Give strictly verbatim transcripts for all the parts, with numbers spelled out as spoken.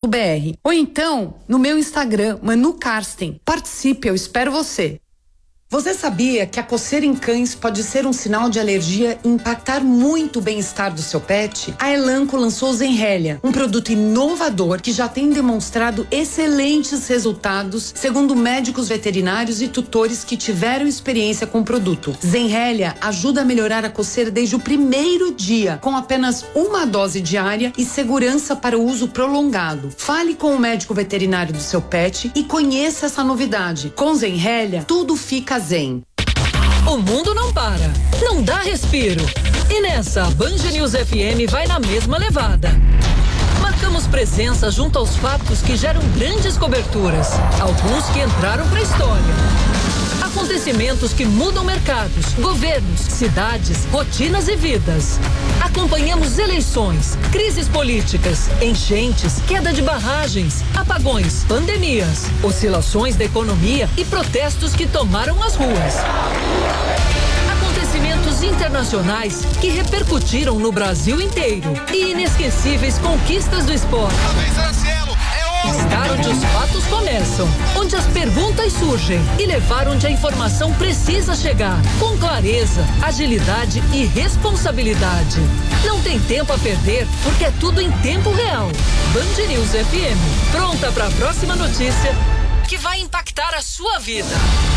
br. Ou então, no meu Instagram, Manu Karsten. Participe, eu espero você. Você sabia que a coceira em cães pode ser um sinal de alergia e impactar muito o bem-estar do seu pet? A Elanco lançou o Zenrelia, um produto inovador que já tem demonstrado excelentes resultados, segundo médicos veterinários e tutores que tiveram experiência com o produto. Zenrelia ajuda a melhorar a coceira desde o primeiro dia, com apenas uma dose diária e segurança para o uso prolongado. Fale com o médico veterinário do seu pet e conheça essa novidade. Com Zenrelia, tudo fica zen. O mundo não para, não dá respiro. E nessa, a Band News F M vai na mesma levada. Marcamos presença junto aos fatos que geram grandes coberturas, alguns que entraram para a história. Acontecimentos que mudam mercados, governos, cidades, rotinas e vidas. Acompanhamos eleições, crises políticas, enchentes, queda de barragens, apagões, pandemias, oscilações da economia e protestos que tomaram as ruas. Acontecimentos internacionais que repercutiram no Brasil inteiro e inesquecíveis conquistas do esporte. Estar onde os fatos começam, onde as perguntas surgem e levar onde a informação precisa chegar, com clareza, agilidade e responsabilidade. Não tem tempo a perder, porque é tudo em tempo real. Band News F M, pronta para a próxima notícia que vai impactar a sua vida.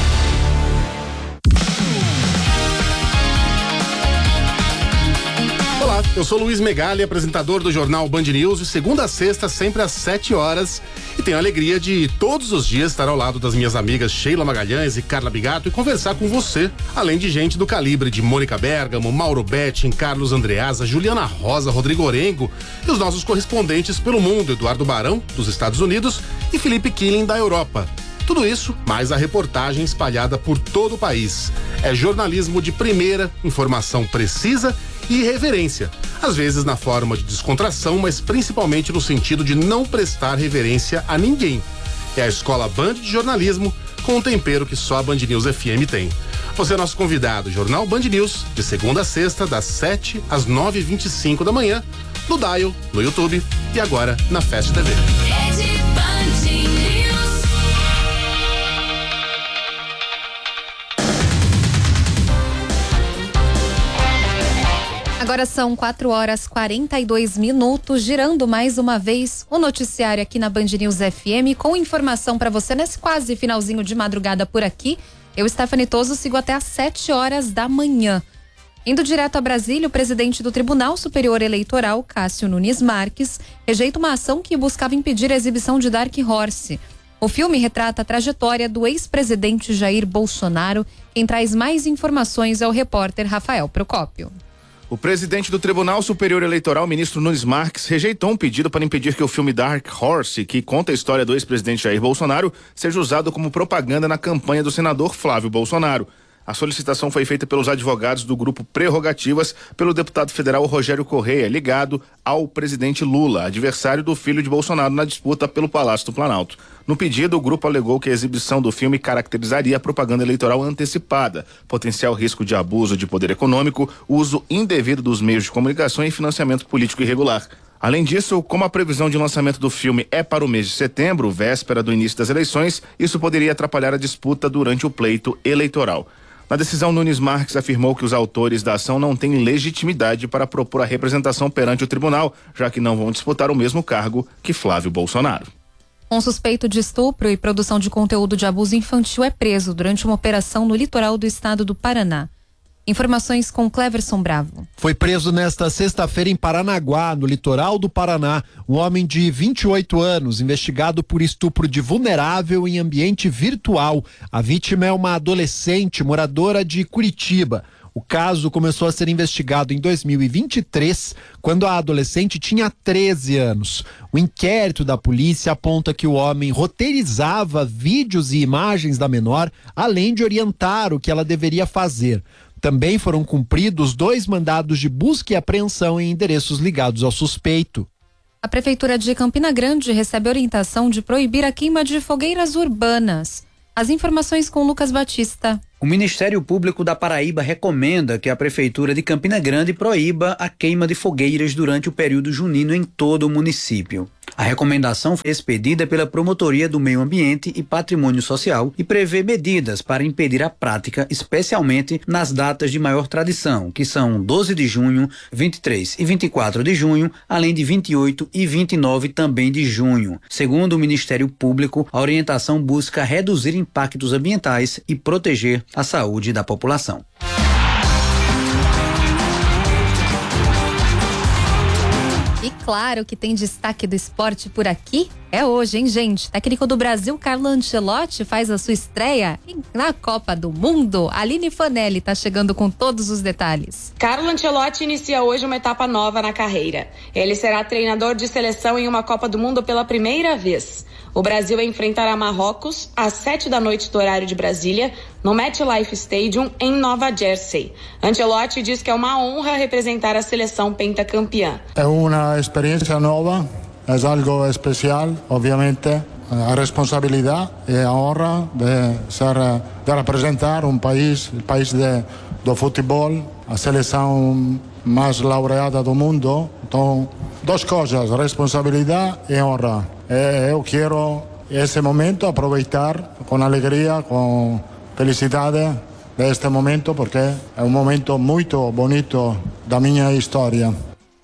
Olá, eu sou Luiz Megali, apresentador do jornal Band News, de segunda a sexta, sempre às sete horas. E tenho a alegria de todos os dias estar ao lado das minhas amigas Sheila Magalhães e Carla Bigato e conversar com você, além de gente do calibre de Mônica Bergamo, Mauro Betting, Carlos Andreasa, Juliana Rosa, Rodrigo Orengo e os nossos correspondentes pelo mundo, Eduardo Barão, dos Estados Unidos, e Felipe Killing, da Europa. Tudo isso, mais a reportagem espalhada por todo o país. É jornalismo de primeira, informação precisa e irreverência. Às vezes na forma de descontração, mas principalmente no sentido de não prestar reverência a ninguém. É a Escola Band de Jornalismo, com um tempero que só a Band News F M tem. Você é nosso convidado, Jornal Band News, de segunda a sexta, das sete às nove e vinte e cinco da manhã, no Dial, no YouTube e agora na Fast T V. Agora são quatro horas e quarenta e dois minutos, girando mais uma vez o noticiário aqui na Band News F M, com informação para você nesse quase finalzinho de madrugada por aqui. Eu, Stephanie Toso, sigo até às sete horas da manhã. Indo direto a Brasília, o presidente do Tribunal Superior Eleitoral, Cássio Nunes Marques, rejeita uma ação que buscava impedir a exibição de Dark Horse. O filme retrata a trajetória do ex-presidente Jair Bolsonaro. Quem traz mais informações é o repórter Rafael Procópio. O presidente do Tribunal Superior Eleitoral, ministro Nunes Marques, rejeitou um pedido para impedir que o filme Dark Horse, que conta a história do ex-presidente Jair Bolsonaro, seja usado como propaganda na campanha do senador Flávio Bolsonaro. A solicitação foi feita pelos advogados do grupo Prerrogativas, pelo deputado federal Rogério Correia, ligado ao presidente Lula, adversário do filho de Bolsonaro na disputa pelo Palácio do Planalto. No pedido, o grupo alegou que a exibição do filme caracterizaria a propaganda eleitoral antecipada, potencial risco de abuso de poder econômico, uso indevido dos meios de comunicação e financiamento político irregular. Além disso, como a previsão de lançamento do filme é para o mês de setembro, véspera do início das eleições, isso poderia atrapalhar a disputa durante o pleito eleitoral. Na decisão, Nunes Marques afirmou que os autores da ação não têm legitimidade para propor a representação perante o tribunal, já que não vão disputar o mesmo cargo que Flávio Bolsonaro. Um suspeito de estupro e produção de conteúdo de abuso infantil é preso durante uma operação no litoral do estado do Paraná. Informações com Cleverson Bravo. Foi preso nesta sexta-feira em Paranaguá, no litoral do Paraná, um homem de vinte e oito anos, investigado por estupro de vulnerável em ambiente virtual. A vítima é uma adolescente moradora de Curitiba. O caso começou a ser investigado em dois mil e vinte e três, quando a adolescente tinha treze anos. O inquérito da polícia aponta que o homem roteirizava vídeos e imagens da menor, além de orientar o que ela deveria fazer. Também foram cumpridos dois mandados de busca e apreensão em endereços ligados ao suspeito. A Prefeitura de Campina Grande recebe orientação de proibir a queima de fogueiras urbanas. As informações com Lucas Batista. O Ministério Público da Paraíba recomenda que a Prefeitura de Campina Grande proíba a queima de fogueiras durante o período junino em todo o município. A recomendação foi expedida pela Promotoria do Meio Ambiente e Patrimônio Social e prevê medidas para impedir a prática, especialmente nas datas de maior tradição, que são doze de junho, vinte e três e vinte e quatro de junho, além de vinte e oito e vinte e nove também de junho. Segundo o Ministério Público, a orientação busca reduzir impactos ambientais e proteger a saúde da população. E claro que tem destaque do esporte por aqui. É hoje, hein, gente? Técnico do Brasil, Carlo Ancelotti, faz a sua estreia na Copa do Mundo. Aline Fanelli tá chegando com todos os detalhes. Carlo Ancelotti inicia hoje uma etapa nova na carreira. Ele será treinador de seleção em uma Copa do Mundo pela primeira vez. O Brasil enfrentará Marrocos às sete da noite do horário de Brasília, no MetLife Stadium, em Nova Jersey. Ancelotti diz que é uma honra representar a seleção pentacampeã. É uma experiência nova, é algo especial, obviamente. A responsabilidade e a honra de, ser, de representar um país, o país de, do futebol, a seleção mais laureada do mundo. Então, duas coisas, responsabilidade e honra. E eu quero esse momento aproveitar com alegria, com felicidade deste momento, porque é um momento muito bonito da minha história.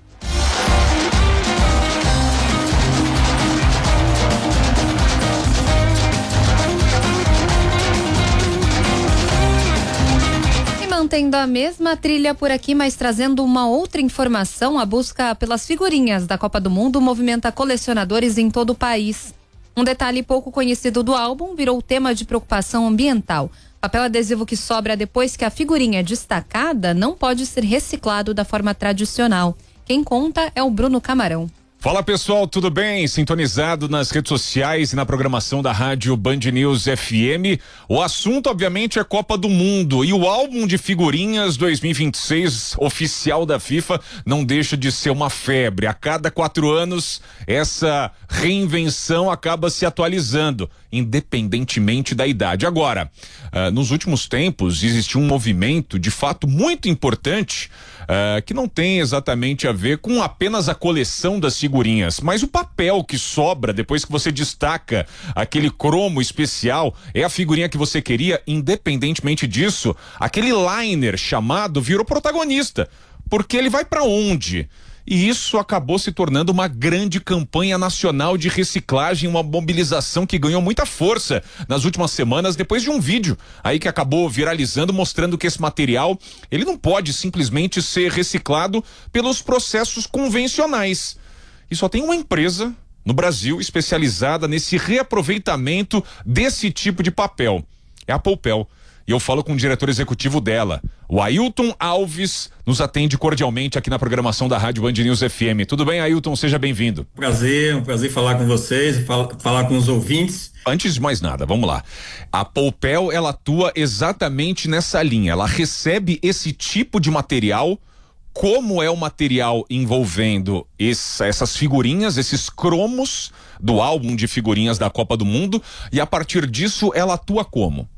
Mantendo a mesma trilha por aqui, mas trazendo uma outra informação, a busca pelas figurinhas da Copa do Mundo movimenta colecionadores em todo o país. Um detalhe pouco conhecido do álbum virou tema de preocupação ambiental. Papel adesivo que sobra depois que a figurinha é destacada não pode ser reciclado da forma tradicional. Quem conta é o Bruno Camarão. Fala pessoal, tudo bem? Sintonizado nas redes sociais e na programação da rádio Band News F M. O assunto, obviamente, é Copa do Mundo e o álbum de figurinhas dois mil e vinte e seis oficial da FIFA não deixa de ser uma febre. A cada quatro anos, essa reinvenção acaba se atualizando, independentemente da idade. Agora, uh, nos últimos tempos, existiu um movimento de fato muito importante uh, que não tem exatamente a ver com apenas a coleção das figurinhas, mas o papel que sobra depois que você destaca aquele cromo especial é a figurinha que você queria. Independentemente disso, aquele liner chamado virou protagonista, porque ele vai para onde? E isso acabou se tornando uma grande campanha nacional de reciclagem, uma mobilização que ganhou muita força nas últimas semanas, depois de um vídeo aí que acabou viralizando, mostrando que esse material, ele não pode simplesmente ser reciclado pelos processos convencionais. E só tem uma empresa no Brasil especializada nesse reaproveitamento desse tipo de papel. É a Poupel. E eu falo com o diretor executivo dela, o Ailton Alves, nos atende cordialmente aqui na programação da Rádio Band News F M. Tudo bem, Ailton? Seja bem-vindo. Prazer, um prazer falar com vocês, falar, falar com os ouvintes. Antes de mais nada, vamos lá. A Poupel, ela atua exatamente nessa linha. Ela recebe esse tipo de material. Como é o material envolvendo esse, essas figurinhas, esses cromos do álbum de figurinhas da Copa do Mundo, e a partir disso ela atua como?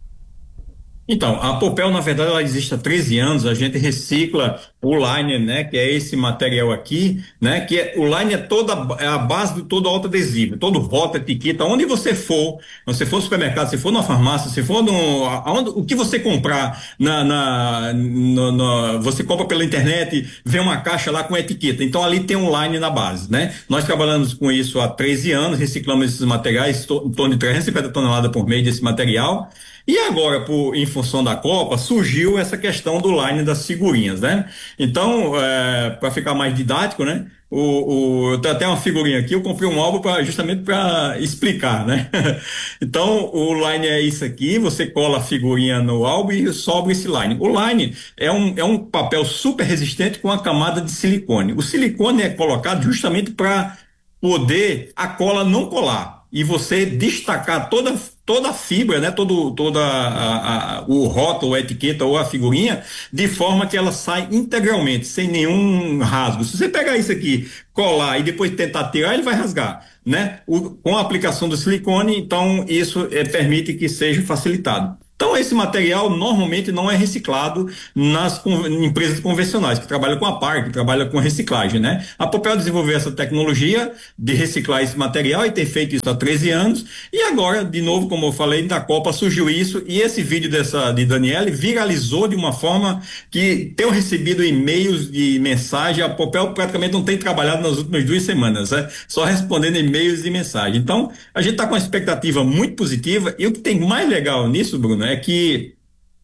Então, a Poupel, na verdade, ela existe há treze anos. A gente recicla o liner, né, que é esse material aqui, né, que é, o liner é toda é a base de todo autoadesivo, todo rótulo, etiqueta, onde você for, você for no supermercado, se for numa farmácia, se for no, aonde, o que você comprar, na, na, no, no, você compra pela internet, vem uma caixa lá com etiqueta, então ali tem um liner na base, né? Nós trabalhamos com isso há treze anos, reciclamos esses materiais, to, em torno de trezentas e cinquenta toneladas por mês desse material. E agora, por, em função da Copa, surgiu essa questão do line das figurinhas, né? Então, é, para ficar mais didático, né? O, o, eu tenho até uma figurinha aqui, eu comprei um álbum pra, justamente para explicar, né? Então, o line é isso aqui, você cola a figurinha no álbum e sobra esse line. O line é um, é um papel super resistente com a camada de silicone. O silicone é colocado justamente para poder a cola não colar e você destacar toda toda a fibra, né, todo toda a, a, o rótulo, a etiqueta ou a figurinha, de forma que ela sai integralmente, sem nenhum rasgo. Se você pegar isso aqui, colar e depois tentar tirar, ele vai rasgar, né? O, com a aplicação do silicone, então isso é, permite que seja facilitado. Então Então esse material normalmente não é reciclado nas con- empresas convencionais que trabalham com a par, que trabalham com reciclagem, né? A Popel desenvolveu essa tecnologia de reciclar esse material e tem feito isso há treze anos, e agora, de novo, como eu falei, da Copa surgiu isso, e esse vídeo dessa de Daniele viralizou de uma forma que tenho recebido e-mails de mensagem. A Popel praticamente não tem trabalhado nas últimas duas semanas, né? Só respondendo e-mails e mensagem. Então, a gente está com uma expectativa muito positiva, e o que tem mais legal nisso, Bruno, é que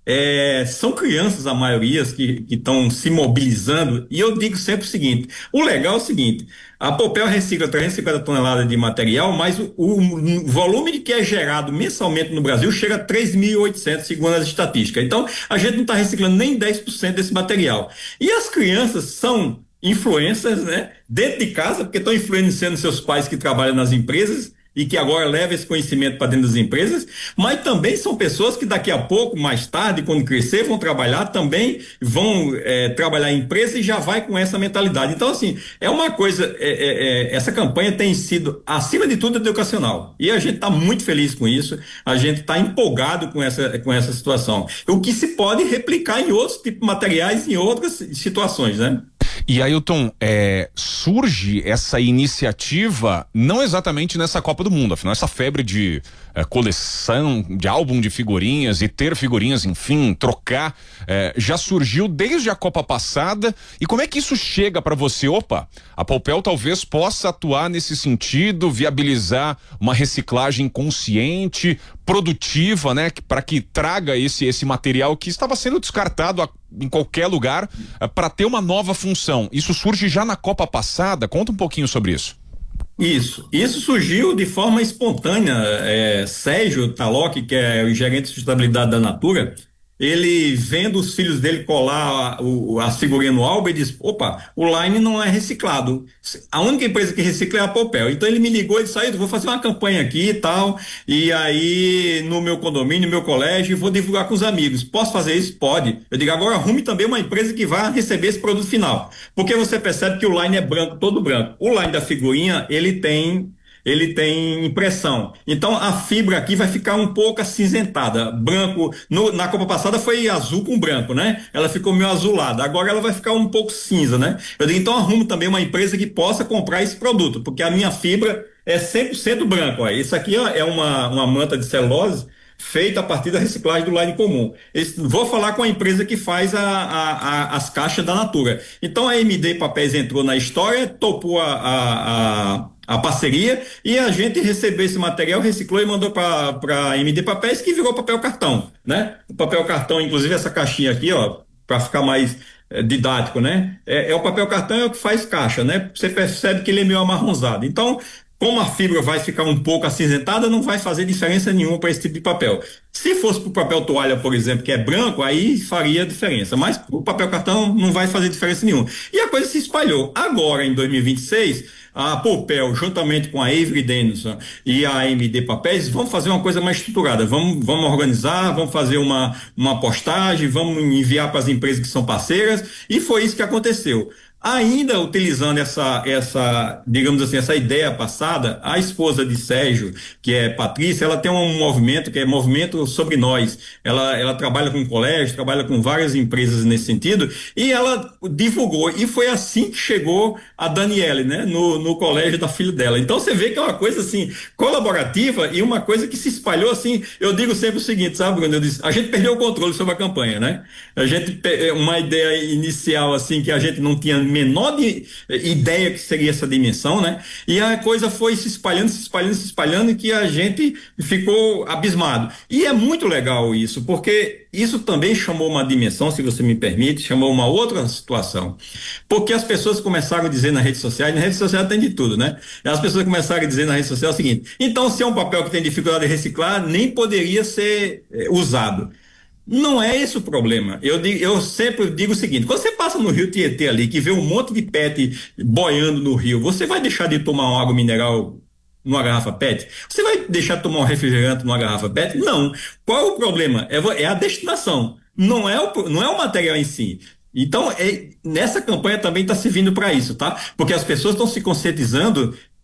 É, são crianças, a maioria, que estão se mobilizando, e eu digo sempre o seguinte: o legal é o seguinte, a Popel recicla trezentas e cinquenta toneladas de material, mas o, o volume de que é gerado mensalmente no Brasil chega a três mil e oitocentos, segundo as estatísticas. Então, a gente não está reciclando nem dez por cento desse material. E as crianças são influências, né, dentro de casa, porque estão influenciando seus pais que trabalham nas empresas, e que agora leva esse conhecimento para dentro das empresas, mas também são pessoas que daqui a pouco, mais tarde, quando crescer, vão trabalhar, também vão é, trabalhar em empresa e já vai com essa mentalidade. Então, assim, é uma coisa, é, é, é, essa campanha tem sido, acima de tudo, educacional, e a gente está muito feliz com isso, a gente está empolgado com essa, com essa situação, o que se pode replicar em outros tipos de materiais, em outras situações, né? E Ailton, é, surge essa iniciativa não exatamente nessa Copa do Mundo, afinal essa febre de é, coleção, de álbum de figurinhas e ter figurinhas, enfim, trocar, é, já surgiu desde a Copa passada. E como é que isso chega para você? Opa, a Popel talvez possa atuar nesse sentido, viabilizar uma reciclagem consciente, produtiva, né, para que traga esse esse material que estava sendo descartado a, em qualquer lugar, para ter uma nova função. Isso surge já na Copa passada. Conta um pouquinho sobre isso. Isso, isso surgiu de forma espontânea. É, Sérgio Taloc, que é o gerente de sustentabilidade da Natura, ele vendo os filhos dele colar a, o, a figurinha no álbum, ele diz: opa, o Line não é reciclado, a única empresa que recicla é a Popel. Então ele me ligou e disse: aí, vou fazer uma campanha aqui e tal, e aí no meu condomínio, no meu colégio, vou divulgar com os amigos. Posso fazer isso? Pode. Eu digo: agora arrume também uma empresa que vá receber esse produto final, porque você percebe que o Line é branco, todo branco. O Line da figurinha, ele tem ele tem impressão. Então a fibra aqui vai ficar um pouco acinzentada, branco. No, na Copa passada foi azul com branco, né? Ela ficou meio azulada. Agora ela vai ficar um pouco cinza, né? Eu digo: então arrumo também uma empresa que possa comprar esse produto, porque a minha fibra é cem por cento branco. Ó. Isso aqui ó, é uma, uma manta de celulose feita a partir da reciclagem do line comum. Esse, vou falar com a empresa que faz a, a, a, as caixas da Natura. Então a M D Papéis entrou na história, topou a, a, a, a parceria, e a gente recebeu esse material, reciclou e mandou para a M D Papéis, que virou papel cartão, né? O papel cartão, inclusive essa caixinha aqui, ó, para ficar mais é, didático, né? É, é o papel cartão, é o que faz caixa, né? Você percebe que ele é meio amarronzado. Então, como a fibra vai ficar um pouco acinzentada, não vai fazer diferença nenhuma para esse tipo de papel. Se fosse para o papel toalha, por exemplo, que é branco, aí faria diferença. Mas o papel cartão não vai fazer diferença nenhuma. E a coisa se espalhou. Agora, em dois mil e vinte e seis, a Popel, juntamente com a Avery Dennison e a M D Papéis, vamos fazer uma coisa mais estruturada. Vamos, vamos organizar, vamos fazer uma, uma postagem, vamos enviar para as empresas que são parceiras. E foi isso que aconteceu. Ainda utilizando essa, essa, digamos assim, essa ideia passada, a esposa de Sérgio, que é Patrícia, ela tem um movimento que é Movimento Sobre Nós. Ela, ela trabalha com colégio, trabalha com várias empresas nesse sentido, e ela divulgou, e foi assim que chegou a Daniele, né, no, no colégio da filha dela. Então você vê que é uma coisa assim, colaborativa, e uma coisa que se espalhou assim. Eu digo sempre o seguinte, sabe, Bruno? Eu disse, a gente perdeu o controle sobre a campanha, né? A gente, uma ideia inicial assim, que a gente não tinha menor de, ideia que seria essa dimensão, né? E a coisa foi se espalhando, se espalhando, se espalhando, e que a gente ficou abismado. E é muito legal isso, porque isso também chamou uma dimensão, se você me permite, chamou uma outra situação. Porque as pessoas começaram a dizer nas redes sociais, na rede social tem de tudo, né? As pessoas começaram a dizer na rede social o seguinte: então, se é um papel que tem dificuldade de reciclar, nem poderia ser é, usado. Não é esse o problema. Eu, digo, eu sempre digo o seguinte: quando você passa no rio Tietê ali, que vê um monte de pet boiando no rio, você vai deixar de tomar uma água mineral numa garrafa pet? Você vai deixar de tomar um refrigerante numa garrafa pet? Não. Qual é o problema? É, é a destinação. Não é o, não é o material em si. Então, é, nessa campanha também está servindo para isso, tá? Porque as pessoas estão se conscientizando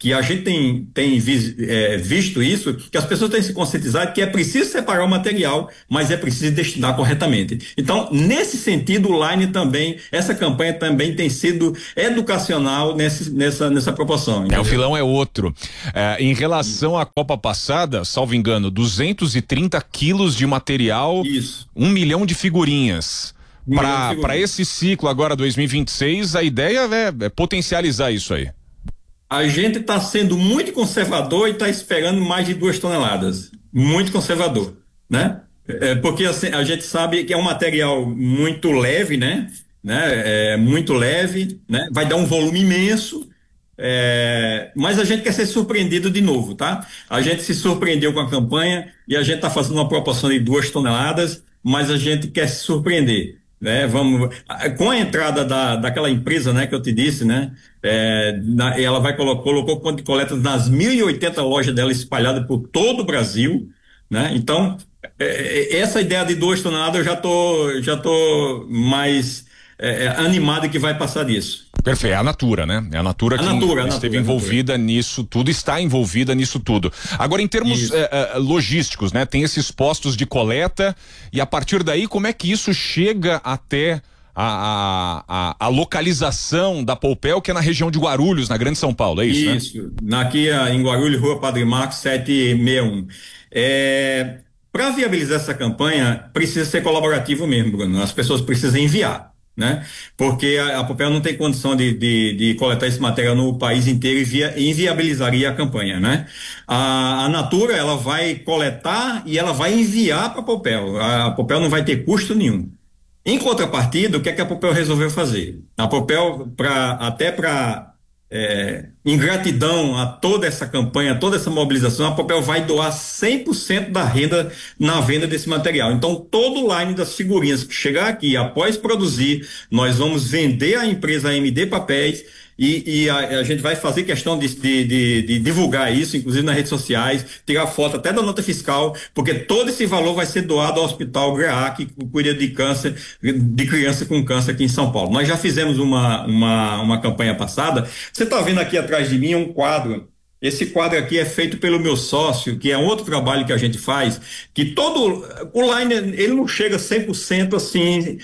que a gente tem, tem vis, é, visto isso, que as pessoas têm se conscientizado que é preciso separar o material, mas é preciso destinar corretamente. Então, nesse sentido, o Line também, essa campanha também tem sido educacional nesse, nessa, nessa proporção. É, o filão é outro. É, em relação à Copa passada, salvo engano, duzentos e trinta quilos de material, isso. um milhão de figurinhas. Para esse ciclo agora dois mil e vinte e seis, a ideia é, é potencializar isso aí. A gente está sendo muito conservador e está esperando mais de duas toneladas. Muito conservador, né? É, porque assim, a gente sabe que é um material muito leve, né? né? É muito leve, né? Vai dar um volume imenso, é, mas a gente quer ser surpreendido de novo, tá? A gente se surpreendeu com a campanha e a gente está fazendo uma proporção de duas toneladas, mas a gente quer se surpreender. Né, vamos, com a entrada da, daquela empresa, né, que eu te disse, né, é, na, ela vai colocou, colocou ponto de coleta nas mil e oitenta lojas dela espalhadas por todo o Brasil, né, então é, essa ideia de duas toneladas eu já tô, já tô mais é, animado que vai passar disso. Perfeito, é a Natura, né? É a Natura a que Natura, esteve Natura, envolvida Natura. nisso tudo, está envolvida nisso tudo. Agora, em termos é, é, logísticos, né? Tem esses postos de coleta e a partir daí, como é que isso chega até a, a, a, a localização da Poupel, que é na região de Guarulhos, na Grande São Paulo, é isso, isso. né? Aqui em Guarulhos, Rua Padre Marcos, setecentos e sessenta e um. É, para viabilizar essa campanha, precisa ser colaborativo mesmo, Bruno. As pessoas precisam enviar. Né? Porque a, a Poupel não tem condição de, de, de coletar esse material no país inteiro e via, inviabilizaria a campanha, né? A, a Natura, ela vai coletar e ela vai enviar para a Poupel. A Poupel não vai ter custo nenhum. Em contrapartida, o que é que a Poupel resolveu fazer? A Poupel, pra, até para é, em gratidão a toda essa campanha, toda essa mobilização, a Poupel vai doar cem por cento da renda na venda desse material. Então, todo o line das figurinhas que chegar aqui, após produzir, nós vamos vender à empresa M D Papéis e, e a, a gente vai fazer questão de, de, de, de divulgar isso, inclusive nas redes sociais, tirar foto até da nota fiscal, porque todo esse valor vai ser doado ao Hospital GREAC, que cuida de câncer, de criança com câncer aqui em São Paulo. Nós já fizemos uma, uma, uma campanha passada. Você está vendo aqui atrás de mim um quadro. Esse quadro aqui é feito pelo meu sócio, que é outro trabalho que a gente faz, que todo, o line, ele não chega cem por cento assim,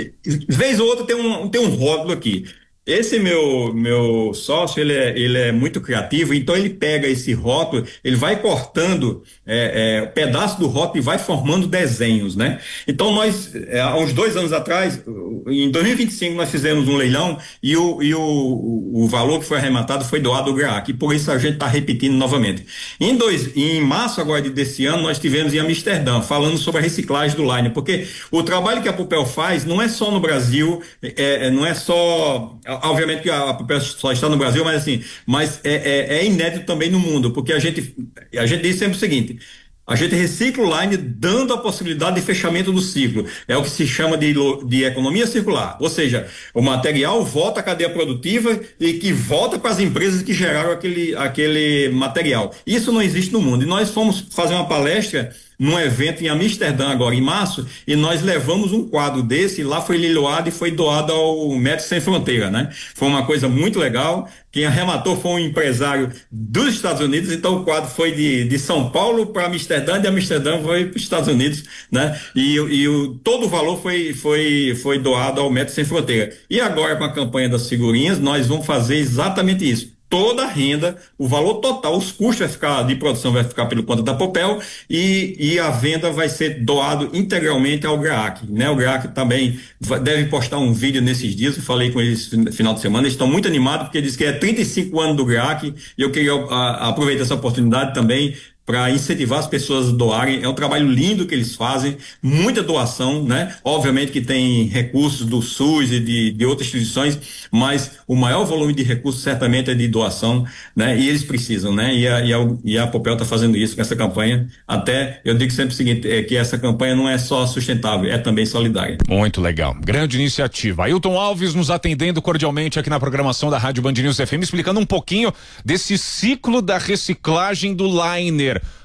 vez ou outra tem um, tem um rótulo aqui. Esse meu, meu sócio, ele é, ele é muito criativo, então ele pega esse rótulo, ele vai cortando é, é, pedaço do rótulo e vai formando desenhos, né? Então nós, é, há uns dois anos atrás, em dois mil e vinte e cinco, nós fizemos um leilão e o, e o, o valor que foi arrematado foi doado ao GREAC, e por isso a gente está repetindo novamente. Em, dois, em março agora desse ano, nós tivemos em Amsterdã, falando sobre a reciclagem do line, porque o trabalho que a Poupel faz não é só no Brasil, é, não é só... Obviamente que a Poupel só está no Brasil, mas assim, mas é, é, é inédito também no mundo, porque a gente, a gente diz sempre o seguinte: a gente recicla o line dando a possibilidade de fechamento do ciclo. É o que se chama de, de economia circular. Ou seja, o material volta à cadeia produtiva e que volta para as empresas que geraram aquele, aquele material. Isso não existe no mundo. E nós fomos fazer uma palestra num evento em Amsterdã agora em março, e nós levamos um quadro desse, lá foi leiloado e foi doado ao Médicos Sem Fronteira, né? Foi uma coisa muito legal. Quem arrematou foi um empresário dos Estados Unidos, então o quadro foi de, de São Paulo para Amsterdã, de Amsterdã foi para os Estados Unidos, né? E, e o, todo o valor foi, foi, foi doado ao Médicos Sem Fronteira. E agora, com a campanha das figurinhas, nós vamos fazer exatamente isso. Toda a renda, o valor total, os custos vai ficar, de produção vai ficar pelo conta da Poupel e, e a venda vai ser doado integralmente ao GREAC, né? O GREAC também vai, deve postar um vídeo nesses dias, eu falei com eles no final de semana, eles estão muito animados porque diz que é trinta e cinco anos do GREAC e eu queria a, aproveitar essa oportunidade também para incentivar as pessoas a doarem. É um trabalho lindo que eles fazem, muita doação, né? Obviamente que tem recursos do SUS e de, de outras instituições, mas o maior volume de recursos certamente é de doação, né? E eles precisam, né? E a, e a, e a Poupel está fazendo isso com essa campanha. Até, eu digo sempre o seguinte, é que essa campanha não é só sustentável, é também solidária. Muito legal. Grande iniciativa. Ailton Alves nos atendendo cordialmente aqui na programação da Rádio Band News F M, explicando um pouquinho desse ciclo da reciclagem do liner.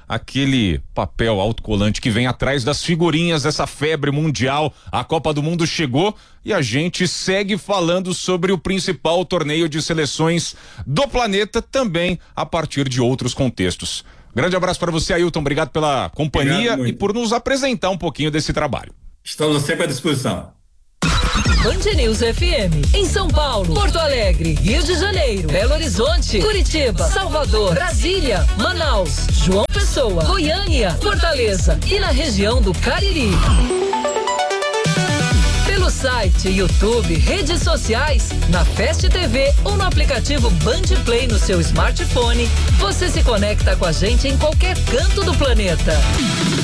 aquele papel autocolante que vem atrás das figurinhas dessa febre mundial. A Copa do Mundo chegou e a gente segue falando sobre o principal torneio de seleções do planeta, também a partir de outros contextos. Grande abraço para você, Ailton. Obrigado pela companhia e por nos apresentar um pouquinho desse trabalho. Estamos sempre à disposição. Band News F M, em São Paulo, Porto Alegre, Rio de Janeiro, Belo Horizonte, Curitiba, Salvador, Brasília, Manaus, João Pessoa, Goiânia, Fortaleza e na região do Cariri. Pelo site, YouTube, redes sociais, na Fast T V ou no aplicativo Band Play no seu smartphone, você se conecta com a gente em qualquer canto do planeta.